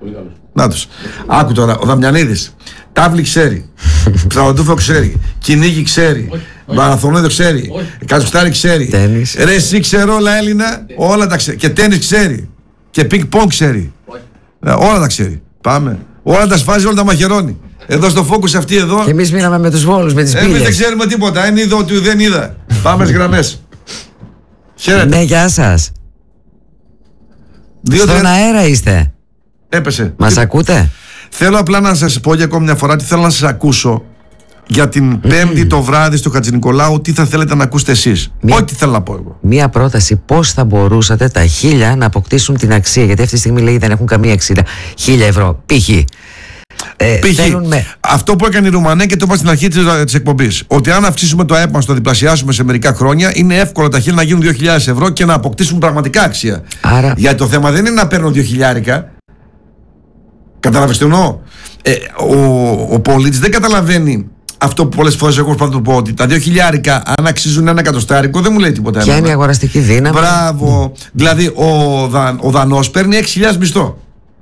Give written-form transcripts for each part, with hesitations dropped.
Νάτος. Άκου τώρα, ο Δαμιανίδης. Τάβλη ξέρει. Πτραβαντούφο ξέρει. Κυνήγι ξέρει. Μαραθωνίδο ξέρει. Κατσουστάρι ξέρει. Ρε εσύ ξέρω όλα Έλληνα, όλα τα ξέρει. Και τένις ξέρει. Και πινκ πονγκ ξέρει. Όλα τα ξέρει. Πάμε. Όλα τα σφάζει, όλα τα μαχαιρώνει. Εδώ στο Focus αυτή εδώ. Και εμείς μείναμε με τους Βόλους, με τις πύλες. Εμείς δεν ξέρουμε τίποτα. Εν είδω ότι δεν είδα. Πάμε στις γραμμές. Χαίρετε. Ναι, γεια σας. Στον αέρα είστε. Έπεσε. Μας ακούτε? Θέλω απλά να σας πω για ακόμη μια φορά τι θέλω να σας ακούσω για την Πέμπτη το βράδυ στο Χατζηνικολάου. Τι θα θέλετε να ακούσετε εσείς? Ό,τι θέλω να πω εγώ. Μία πρόταση: πώς θα μπορούσατε τα 1.000 να αποκτήσουν την αξία? Γιατί αυτή τη στιγμή λέει δεν έχουν καμία αξία. 1.000 ευρώ. Π.χ. Αυτό που έκανε η Ρουμανία και το είπα στην αρχή της εκπομπής. Ότι αν αυξήσουμε το ΑΕΠ μας, το διπλασιάσουμε σε μερικά χρόνια, είναι εύκολο τα 1.000 να γίνουν 2.000 ευρώ και να αποκτήσουν πραγματικά αξία. Άρα... Γιατί το θέμα δεν είναι να παίρνω 2.000. Καταλαβαίνεις τι εννοώ? Ο πολίτης δεν καταλαβαίνει αυτό που πολλές φορές εγώ προσπαθώ να του πω, ότι τα 2.000 αν αξίζουν 1 εκατοστάρικο δεν μου λέει τίποτα. Ποια είναι η αγοραστική δύναμη? Μπράβο. Δηλαδή ο Δανός παίρνει 6.000 μισθό.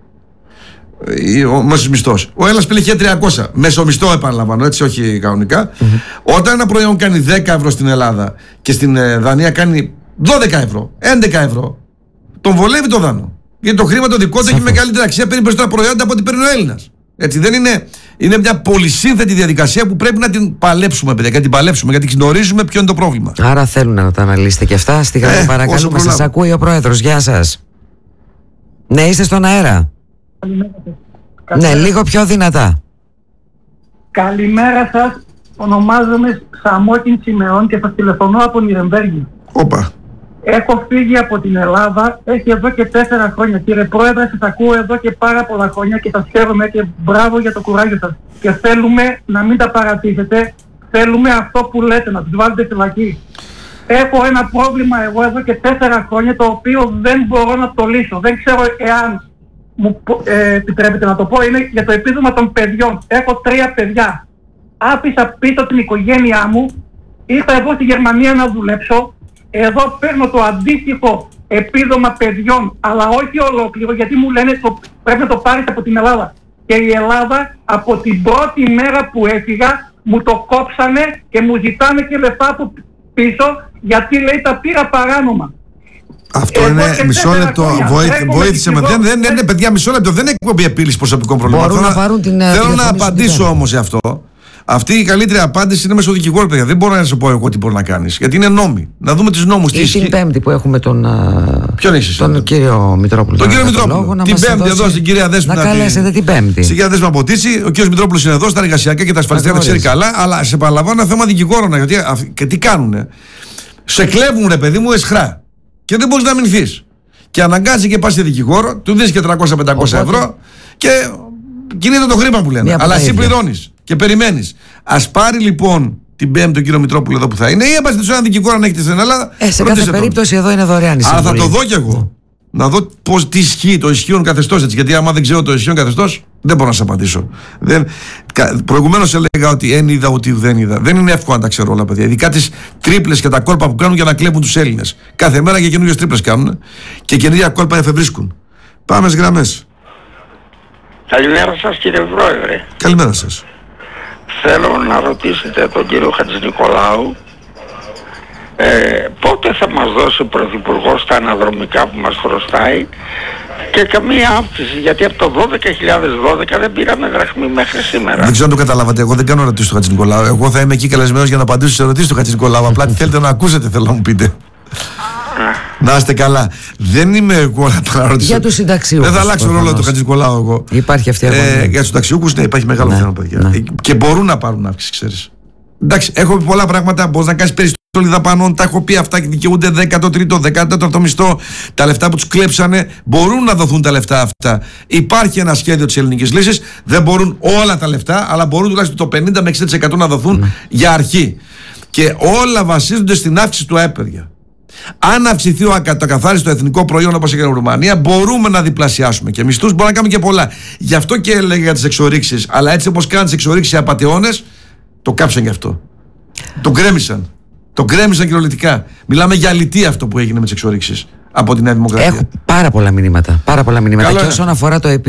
Ο μέσος μισθός. Ο Έλληνας πήρε 1.300. Μέσο μισθό, επαναλαμβάνω, έτσι, όχι κανονικά. Όταν ένα προϊόν κάνει 10 ευρώ στην Ελλάδα και στην Δανία κάνει 12 ευρώ, 11 ευρώ, τον βολεύει το Δανό. Γιατί το χρήμα το δικό του έχει μεγαλύτερη αξία, παίρνει περισσότερα προϊόντα από ό,τι παίρνει ο Έλληνας. Έτσι, δεν είναι. Είναι μια πολυσύνθετη διαδικασία που πρέπει να την παλέψουμε, παιδιά. Και την παλέψουμε, γιατί γνωρίζουμε ποιο είναι το πρόβλημα. Άρα θέλουν να τα αναλύσετε και αυτά. Στη γραμμή παρακαλούμε, σας ακούει ο Πρόεδρος. Γεια σας. Ναι, είστε στον αέρα. Ναι, λίγο πιο δυνατά. Καλημέρα σας. Ονομάζομαι Σαμόκιν Σιμεών και σας τηλεφωνώ από Νιρεμβέργη. Όπα. Έχω φύγει από την Ελλάδα, έχει εδώ και 4 χρόνια. Κύριε Πρόεδρε, σας ακούω εδώ και πάρα πολλά χρόνια και σας χαίρομαι και μπράβο για το κουράγιο σας. Και θέλουμε να μην τα παρατήσετε, θέλουμε αυτό που λέτε, να τους βάλετε φυλακή. Έχω ένα πρόβλημα εγώ εδώ και 4 χρόνια, το οποίο δεν μπορώ να το λύσω. Δεν ξέρω εάν μου επιτρέπετε να το πω, είναι για το επίδομα των παιδιών. Έχω 3 παιδιά. Άφησα πίσω την οικογένειά μου, ήρθα εδώ στη Γερμανία να δουλέψω. Εδώ παίρνω το αντίστοιχο επίδομα παιδιών, αλλά όχι ολόκληρο, γιατί μου λένε πρέπει να το πάρεις από την Ελλάδα. Και η Ελλάδα από την πρώτη μέρα που έφυγα μου το κόψανε και μου ζητάνε και λεφτά από πίσω, γιατί λέει τα πήρα παράνομα. Αυτό είναι μισό λεπτό. Βοήθησε με. Δεν είναι, παιδιά, μισό λεπτό. Δεν είναι εκπομπή επίλυση προσωπικών προβλημάτων. Θέλω να απαντήσω όμως σε αυτό. Αυτή η καλύτερη απάντηση είναι μέσω δικηγόρου, παιδιά. Δεν μπορώ να σου πω εγώ τι μπορεί να κάνεις. Γιατί είναι νόμοι. Να δούμε τους νόμους. Την Πέμπτη που έχουμε τον. Ποιον είσαι? Τον κύριο Μητρόπουλο. Τον κύριο Μητρόπουλο. Την Πέμπτη εδώ στην κυρία Δέσποινα. Να καλέσετε την Πέμπτη. Στην κυρία Δέσποινα Ποτίτσι. Ο κύριος Μητρόπουλος είναι εδώ στα εργασιακά και τα ασφαλιστικά, τα ξέρει καλά. Αλλά σε παραλαμβάνω ένα θέμα δικηγόρων. Γιατί και τι κάνουνε? Σε κλέβουν, ρε παιδί μου, εσχρά. Και δεν μπορείς να αμυνθείς. Και αναγκάζει και πας σε δικηγόρο, του δίνεις και 300-500 ευρώ και κινείται το χρήμα που λένε. Αλλά εσύ πληρώνεις και περιμένεις. Ας πάρει λοιπόν την Πέμπτη τον κύριο Μητρόπουλο εδώ που θα είναι, ή έπαστε σε έναν δικηγόρο να έχετε στην Ελλάδα. Σε κάθε περίπτωση εδώ είναι δωρεάν η συμβουλή. Αλλά θα το δω κι εγώ. Να δω τι ισχύει το ισχύον καθεστώς, έτσι. Γιατί άμα δεν ξέρω το ισχύον καθεστώς, δεν μπορώ να σας απαντήσω. Προηγουμένως έλεγα ότι εν είδα, ότι δεν είδα. Δεν είναι εύκολο να τα ξέρω όλα, παιδιά. Ειδικά τις τρίπλες και τα κόλπα που κάνουν για να κλέβουν τους Έλληνες. Κάθε μέρα και καινούριες τρίπλες κάνουν και καινούργια κόλπα εφευρίσκουν. Πάμε στις γραμμές. Καλημέρα σας, κύριε Πρόεδρε. Καλημέρα σας. Θέλω να ρωτήσετε τον κύριο Χατζηνικολάου πότε θα μας δώσει ο Πρωθυπουργός τα αναδρομικά που μας χρωστάει και καμία αύξηση, γιατί από το 2012 δεν πήραμε δραχμή μέχρι σήμερα. Δεν ξέρω αν το καταλάβατε, εγώ δεν κάνω ερωτήσεις του Χατζηνικολάου. Εγώ θα είμαι εκεί καλεσμένος για να απαντήσω σε ερωτήσεις του Χατζηνικολάου. Απλά τι θέλετε να ακούσετε, θέλω να μου πείτε. Να είστε καλά. Δεν είμαι εγώ να ρωτήσω. Για τους συνταξιούχους. Δεν θα αλλάξω τον ρόλο του Χατζηνικολάου εγώ. Υπάρχει αυτή η αγωνία. Για τους συνταξιούχους, ναι, υπάρχει μεγάλο θέμα, παιδιά. Και μπορούν να πάρουν αύξηση, ξέρεις. Εντάξει, έχω πει πολλά πράγματα. Μπορεί να κάνει περιστολή δαπανών. Τα έχω πει αυτά και δικαιούνται 13ο, 14ο μισθό. Τα λεφτά που τους κλέψανε μπορούν να δοθούν τα λεφτά αυτά. Υπάρχει ένα σχέδιο της ελληνικής λύσης. Δεν μπορούν όλα τα λεφτά, αλλά μπορούν τουλάχιστον το 50 με 60% να δοθούν για αρχή. Και όλα βασίζονται στην αύξηση του ΑΕΠ. Αν αυξηθεί το ακαθάριστο εθνικό προϊόν όπως έγινε η Ρουμανία, μπορούμε να διπλασιάσουμε και μισθούς, μπορούμε να κάνουμε και πολλά. Γι' αυτό και έλεγα για τις εξορίξεις. Αλλά έτσι όπως κάνουν τις εξορίξεις οι απατεώνες, το κάψαν γι' αυτό. Το γκρέμισαν. Το γκρέμισαν κυριολεκτικά. Μιλάμε για αλητία αυτό που έγινε με τις εξορίξεις από τη Νέα Δημοκρατία. Έχω πάρα πολλά μηνύματα. Και όσον αφορά το